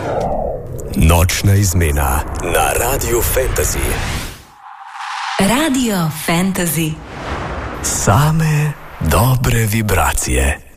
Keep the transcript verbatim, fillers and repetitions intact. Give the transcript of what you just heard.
Nočna izmena na Radiu Fantasy. Radio Fantasy. Same dobre vibracije.